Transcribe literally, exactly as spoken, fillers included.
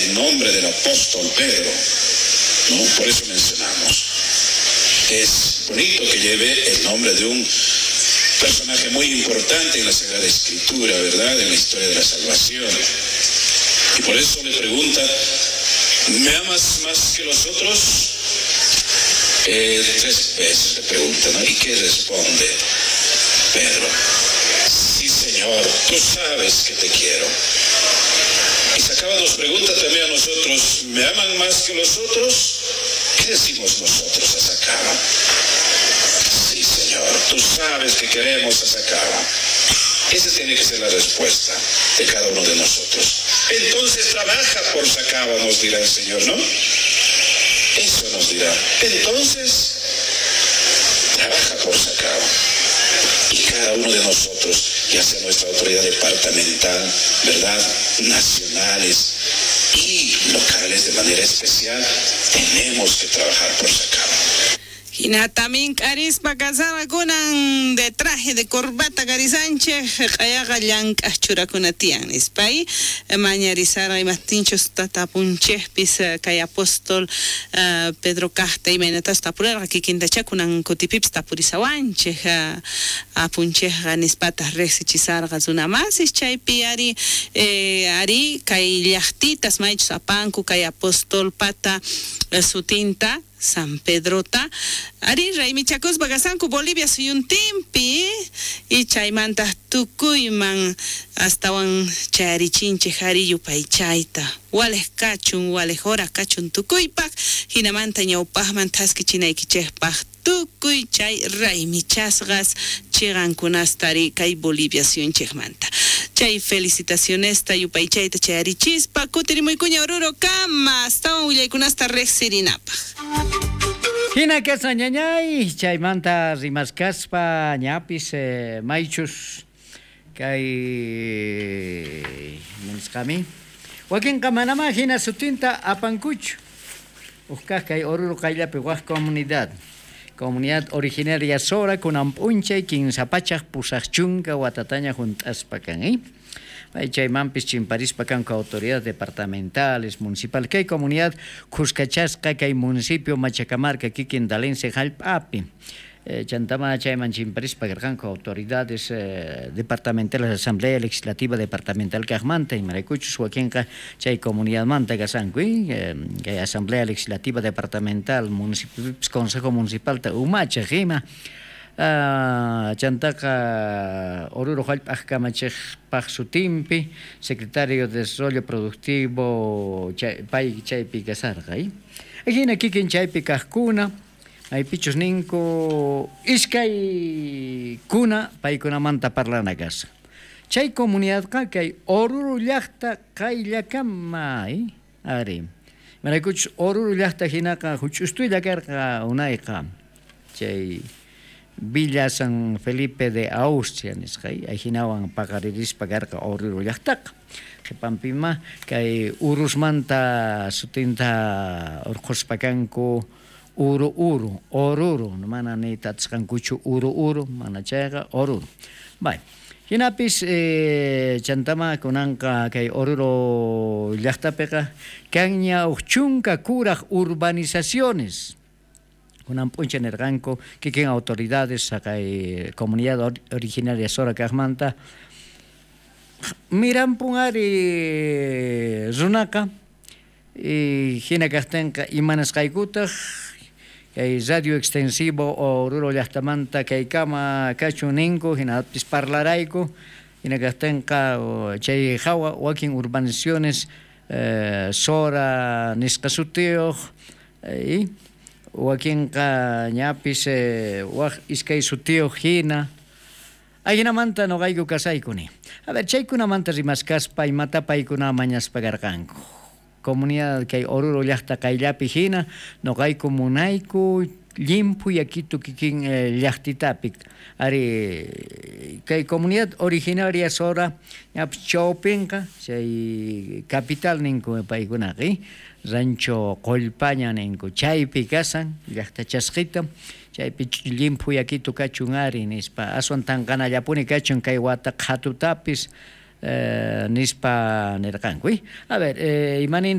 en nombre del apóstol Pedro, ¿no? Por eso mencionamos. Es bonito que lleve el nombre de un personaje muy importante en la Sagrada Escritura, ¿verdad? En la historia de la salvación. Y por eso le pregunta, ¿me amas más que los otros? Eh, tres veces le pregunta, ¿no? ¿Y qué responde Pedro? Sí, Señor, tú sabes que te quiero. Y Sacaba nos pregunta también a nosotros, ¿me aman más que los otros? ¿Qué decimos nosotros a Sacaba? Sí, Señor, tú sabes que queremos a Sacaba. Esa tiene que ser la respuesta de cada uno de nosotros. Entonces trabaja por Sacaba, nos dirá el Señor, ¿no? Eso nos dirá. Entonces trabaja por Sacaba. Y cada uno de nosotros, ya sea nuestra autoridad departamental, ¿verdad?, nacionales y locales de manera especial, tenemos que trabajar por Sacaba. Hinatamin Carispa Casara Kunan de traje de corbata Cari Sánchez, Kayaga Yanka Churakunatian, Spay, Mañarizara y Mastinchos Tatapunchespis, Kay Apóstol Pedro Casta y Menetas Tapura, que Quintacha Kunan Cotipips Tapurizawanche, a Puncheja Nispatas Rex Chisar Gazuna Masis, Chaipi Ari, Ari, Kay Yachtitas, Maichos Apanku, Kay Apóstol Pata, su tinta. San Pedrota, Ari Raimichacos Bagasanco, Bolivia, soy un timpi, y Chaimantas Tucuyman, hasta un Charichinche, Jarillo, Paichaita, Wales Cachun, Wales Horas Cachun, Tucuypac, Hinamanta, Ñaupajman, Tasquichinaikechepaj, Tucuy, Chay, Raimichasgas, Chegan Kunastari, Kai Bolivia, soy un Chegmanta. Chay, felicitaciones, Tayupaichaita, Charichispa, Kutirimuy Cuña Oruro, Kama, hasta un Uyaykunasta Rexirinapa. Hina casa ñañay, chaymanta rimascaspa ñapis eh, maichus kay menskami. Wakin kamanama hina sutinta apancucho. Uskaj kay oruro kayllapi waj comunidad. Comunidad originaria Sora con ampunche quien zapachaj pusachunga watataña juntaspa kan, ¿eh? Chay mampis chimparispa kanko autoridades departamentales, municipal, que hay comunidad Cuscachasca, que hay municipio Machacamarca, que quien dalense jalpapi. Chantama chayman chimparispa kanko autoridades eh, departamentales, asamblea legislativa departamental Cajmanta y Maracuchus, Huaquenca, chay comunidad manta Gasangui, eh, que hay asamblea legislativa departamental, municipio, consejo municipal Umacha, Gima. Uh, Chantaka Oruro Jalpaj Kamachej Pajsutimpi, secretario de Desarrollo Productivo Pai Chaypi Casarga. Aquí en aquí en Chaypi Kajkuna, hay pichos ninko Iskay Kuna, Paikuna Manta Parlana Casa. Chay comunidad que hay Oruro Llakta Kaylakamay, Ari. Maracuch Oruro Llakta Hinaka, Huchustu Yakarka Unaika. Chay Villa San Felipe de Austria, nisqay, ayhinawan pagariris pagarka oruro llaqtaqa. Qipampima kay urusmanta sutinta urquspakanku uru uru, oruro, mana ni tatsqankuchu uru uru, mana chayqa oruro. Bay. Hinapis eh, chantama kunanqa kay oruro llaqtapiqa kanña uchunka kuraq urbanizaciones. Kunan puncha nerganko que quien autoridades acá comunidad or, originaria Sora Cajmanta miran pungari runaka y hina castenka imanas kaikuta que radio extensivo o ruro llahtamanta que kama cachuninko hina pisparlaraiko hina castenka chay hawa wakin urbanizaciones eh, Sora niscasuteo y Wakinka ñapis waj iskay sutio hina ayna manta no gayku kasaykuni. A ver, chaykuna manta rimascaspa y mata paykuna mañaspa garqanku. Comunidad kay oruro llaqta kayllapi hina no gayku munayku limpu yakitu kikin eh, llaqtitapik. Ari kay comunidad originaria Sora ñapis chawpinqa chay capital ninku paykunaqi. Rancho Colpaña ninku chaypi kasan llaqta chasqita chaypi limpu yakitu kachungari nispa aswan tanqanallapuni kachun kay wata qhatutapis eh, nispa nirqanku. A ver, eh, imanin